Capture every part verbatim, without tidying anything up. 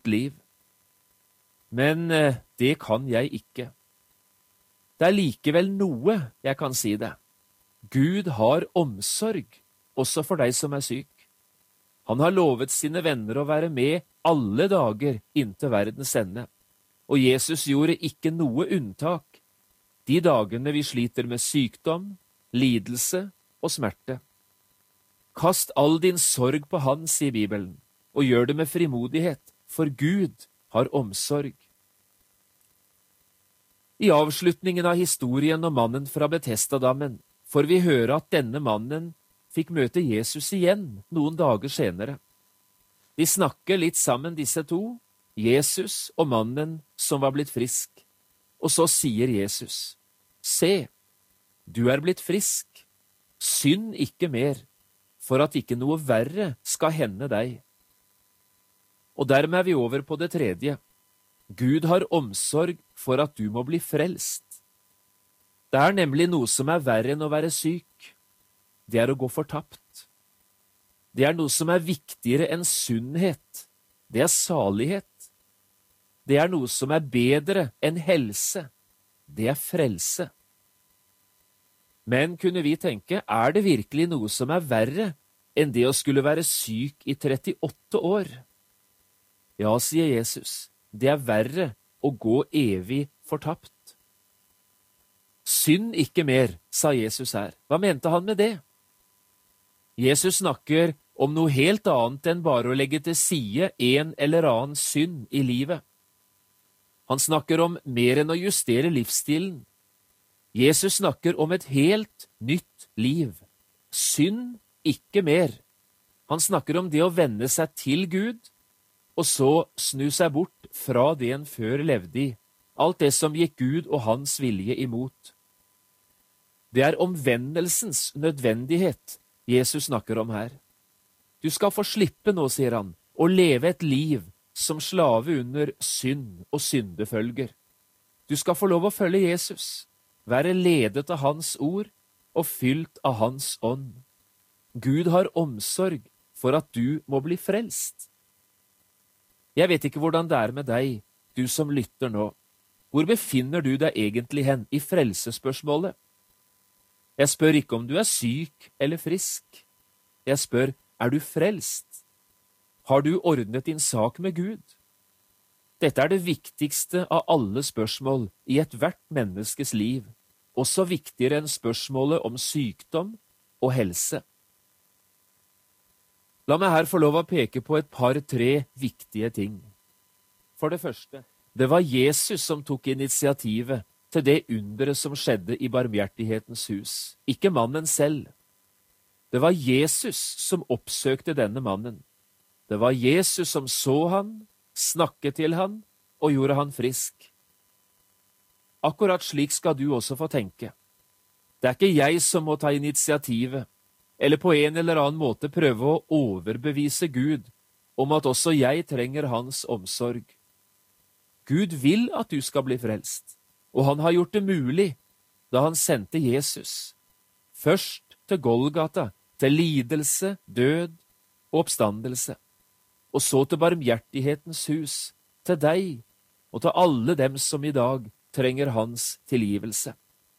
mitt liv. Men eh, det kan jeg ikke. Det er likevel noe jeg kan si det. Gud har omsorg, også for deg som er syk. Han har lovet sine venner å være med alle dager inntil verdens ende. Og Jesus gjorde ikke noe unntak de dagene vi sliter med sykdom, lidelse og smerte. Kast all din sorg på han, sier Bibelen, og gjør det med frimodighet, for Gud har omsorg. I avslutningen av historien om mannen fra Betesda-dammen får vi høre at denne mannen fikk møte Jesus igjen noen dager senere. De snakker litt sammen, disse to, Jesus og mannen som var blitt frisk. Og så sier Jesus, «Se, du er blitt frisk. Synd ikke mer, for at ikke noe verre skal hende deg.» Og dermed er vi over på det tredje. Gud har omsorg for at du må bli frelst. Det er nemlig noe som er verre enn å være syk. Det er å gå fortapt. Det er noe som er viktigere enn sunnhet. Det er salighet. Det er noe som er bedre enn helse. Det er frelse. Men kunne vi tenke, er det virkelig noe som er verre enn det å skulle være syk i trettiåtte år? Ja, sier Jesus, det er verre å gå evig fortapt. Synd ikke mer, sa Jesus her. Hva mente han med det? Jesus snakker om noe helt annet enn bare å legge til side en eller annen synd i livet. Han snakker om mer enn å justere livsstilen. Jesus snakker om et helt nytt liv. Synd ikke mer. Han snakker om det å vende seg til Gud, og så snu seg bort fra det en før levde i, alt det som gikk Gud og hans vilje imot. Det er omvendelsens nødvendighet Jesus snakker om her. Du skal få slippe nå, sier han, å leve et liv som slave under synd og syndefølger. Du skal få lov å følge Jesus, være ledet av hans ord og fylt av hans ånd. Gud har omsorg for at du må bli frelst. Jeg vet ikke hvordan det er med deg, du som lytter nå. Hvor befinner du deg egentlig hen i frelsesspørsmålet? Jeg spør ikke om du er syk eller frisk. Jeg spør, er du frelst? Har du ordnet din sak med Gud? Dette er det viktigste av alle spørsmål i ethvert menneskes liv, også viktigere enn spørsmålet om sykdom og helse. La meg her få lov å peke på et par-tre viktige ting. For det første, det var Jesus som tok initiativet til det underet som skjedde i barmhjertighetens hus, ikke mannen selv. Det var Jesus som oppsøkte denne mannen. Det var Jesus som så han, snakket til han og gjorde han frisk. Akkurat slik skal du også få tenke. Det er ikke jeg som må ta initiativet, eller på en eller annen måte prøve å overbevise Gud om at også jeg trenger hans omsorg. Gud vil at du skal bli frelst, og han har gjort det mulig da han sendte Jesus, først til Golgata, til lidelse, død og oppstandelse, og så til barmhjertighetens hus, til deg og til alle dem som i dag trenger hans tilgivelse.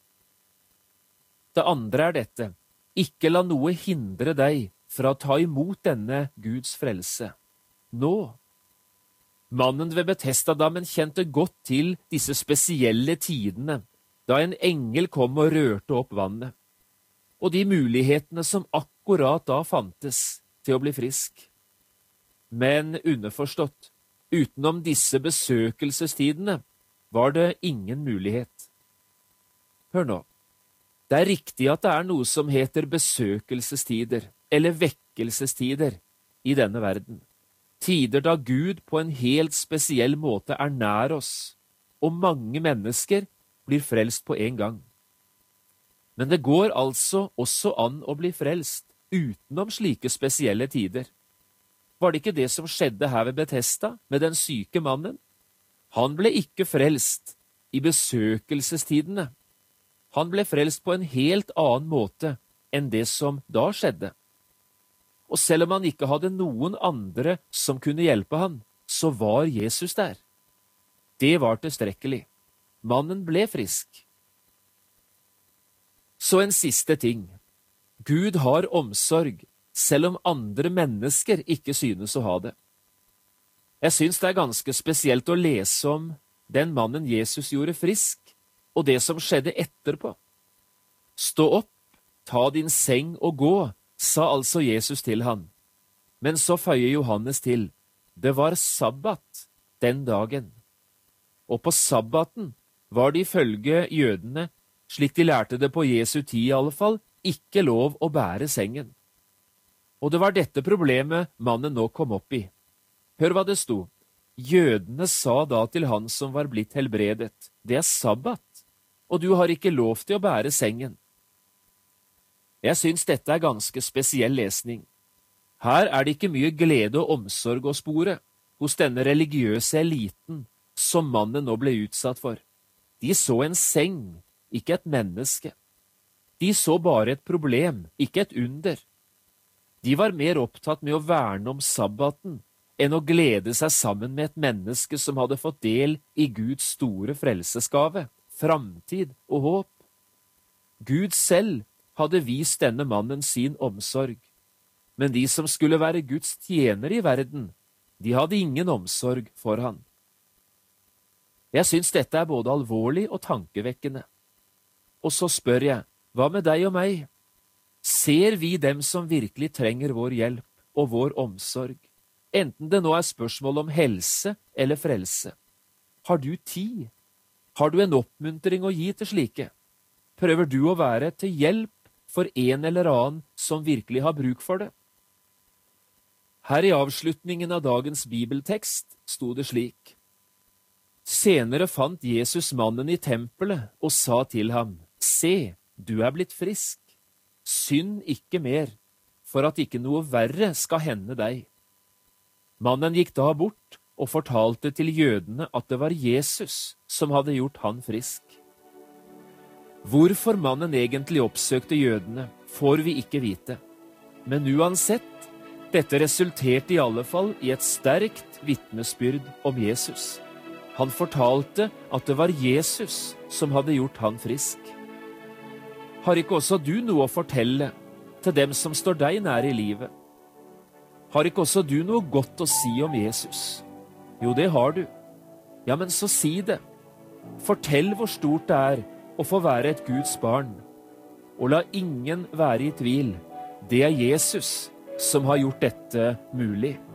Det andre er dette: ikke la noe hindre deg fra å ta imot denne Guds frelse. Nå. Mannen ved Betesda-dammen kjente godt til disse spesielle tidene, da en engel kom og rørte opp vannet, og de mulighetene som akkurat da fantes til å bli frisk. Men underforstått, utenom disse besøkelsestidene, var det ingen mulighet. Hør nå. Det er riktig at det er noe som heter besøkelsestider, eller vekkelsestider, i denne verden. Tider da Gud på en helt spesiell måte er nær oss, og mange mennesker blir frelst på en gang. Men det går altså også an å bli frelst utenom slike spesielle tider. Var det ikke det som skjedde her ved Betesda med den syke mannen? Han ble ikke frelst i besøkelsestidene. Han ble frelst på en helt annen måte enn det som da skjedde. Og selv om han ikke hadde noen andre som kunne hjelpe han, så var Jesus der. Det var tilstrekkelig. Mannen ble frisk. Så en siste ting. Gud har omsorg, selv om andre mennesker ikke synes å ha det. Jeg synes det er ganske spesielt å lese om den mannen Jesus gjorde frisk, og det som skjedde etterpå. Stå opp, ta din seng og gå, sa altså Jesus til han. Men så føyer Johannes til, det var sabbat den dagen. Og på sabbaten var det ifølge jødene, slik de lærte det på Jesu tid i alle fall, ikke lov å bære sengen. Og det var dette problemet mannen nå kom opp i. Hør hva det sto. Jødene sa da til han som var blitt helbredet, det er sabbat, og du har ikke lov til å bære sengen. Jeg synes dette er ganske spesiell lesning. Her er det ikke mye glede og omsorg å spore hos denne religiøse eliten som mannen nå ble utsatt for. De så en seng, ikke et menneske. De så bare et problem, ikke et under. De var mer opptatt med å verne om sabbaten enn å glede seg sammen med et menneske som hadde fått del i Guds store frelsesgave, framtid og håp. Gud selv hadde vist denne mannen sin omsorg, men de som skulle være Guds tjenere i verden, de hadde ingen omsorg for han. Jeg synes dette er både alvorlig og tankevekkende. Og så spør jeg, hva med deg og meg? Ser vi dem som virkelig trenger vår hjelp og vår omsorg, enten det nå er spørsmål om helse eller frelse? Har du tid? Har du en oppmuntring å gi til slike? Prøver du å være til hjelp for en eller annen som virkelig har bruk for det? Her i avslutningen av dagens bibeltekst sto det slik. Senere fant Jesus mannen i tempelet og sa til ham, se, du er blitt frisk. Synd ikke mer, for at ikke noe verre skal hende deg. Mannen gikk da bort og fortalte til jødene at det var Jesus som hadde gjort han frisk. Hvorfor mannen egentlig oppsøkte jødene, får vi ikke vite. Men uansett, dette resulterte i alle fall i et sterkt vitnesbyrd om Jesus. Han fortalte at det var Jesus som hadde gjort han frisk. Har ikke også du noe å fortelle til dem som står deg nær i livet? Har ikke også du noe godt å si om Jesus? Jo, det har du. Ja, men så si det. Fortell hvor stort det er å få være et Guds barn. Og la ingen være i tvil. Det er Jesus som har gjort dette mulig.